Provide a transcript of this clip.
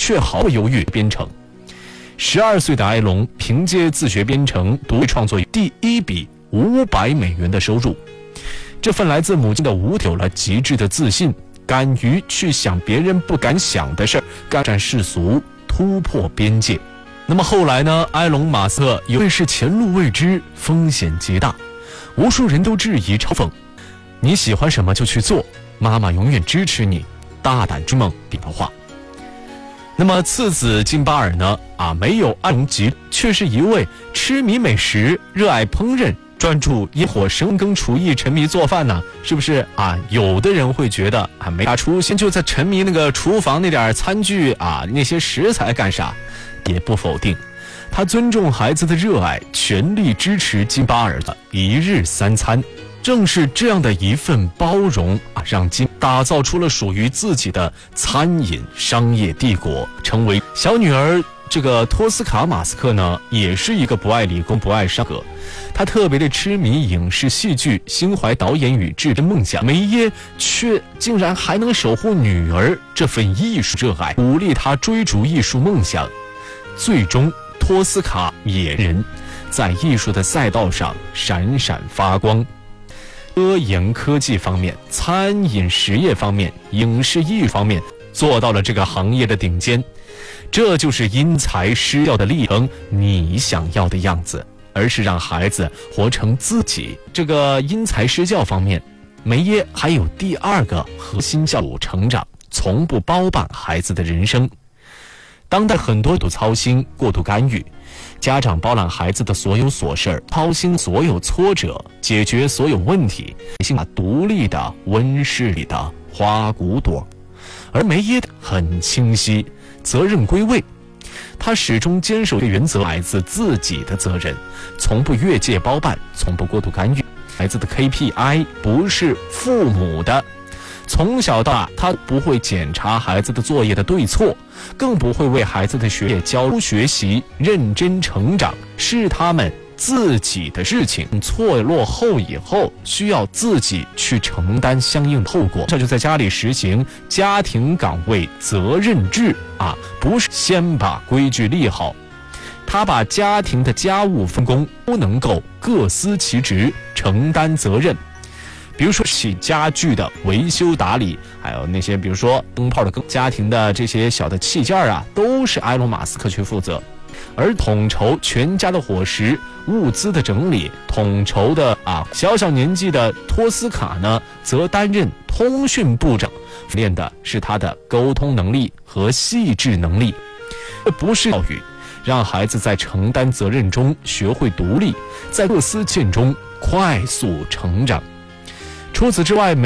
却毫不犹豫编程。12岁的埃隆凭借自学编程，独立创作第一笔$500的收入。这份来自母亲的无有了极致的自信，敢于去想别人不敢想的事儿，干战世俗，突破边界。那么后来呢？埃隆·马斯克因为是前路未知，风险极大，无数人都质疑嘲讽：你喜欢什么就去做，妈妈永远支持你，大胆追梦比的话。那么次子金巴尔呢？没有埃隆急，却是一位痴迷美食、热爱烹饪、专注引火深耕厨艺、沉迷做饭呢？是不是有的人会觉得没啥出息，就在沉迷那个厨房那点餐具那些食材干啥？也不否定，他尊重孩子的热爱，全力支持金巴尔的1日3餐。正是这样的一份包容让金打造出了属于自己的餐饮商业帝国，成为小女儿。这个托斯卡马斯克呢，也是一个不爱理工不爱上课，他特别的痴迷影视戏剧，心怀导演与制片梦想。梅耶却竟然还能守护女儿这份艺术热爱，鼓励她追逐艺术梦想。最终托斯卡野人在艺术的赛道上闪闪发光，科研科技方面、餐饮实业方面、影视艺术方面做到了这个行业的顶尖。这就是因材施教的历程，你想要的样子，而是让孩子活成自己。这个因材施教方面，梅耶还有第二个核心教育成长，从不包办孩子的人生。当代很多都操心、过度干预，家长包揽孩子的所有琐事，操心所有挫折，解决所有问题，像独立的温室里的花骨朵。而梅耶很清晰，责任归位，他始终坚守原则，孩子自己的责任，从不越界包办，从不过度干预。孩子的 KPI 不是父母的，从小到大他不会检查孩子的作业的对错，更不会为孩子的学业教书学习、认真成长，是他们自己的事情。错落后以后，需要自己去承担相应的后果。这就在家里实行家庭岗位责任制不是先把规矩立好，他把家庭的家务分工都能够各司其职，承担责任。比如说起家具的维修打理，还有那些比如说灯泡的家庭的这些小的器件都是埃隆·马斯克去负责。而统筹全家的伙食、物资的整理，统筹的小年纪的托斯卡呢，则担任通讯部长，练的是他的沟通能力和细致能力。这不是教育，让孩子在承担责任中学会独立，在各司其职中快速成长。除此之外，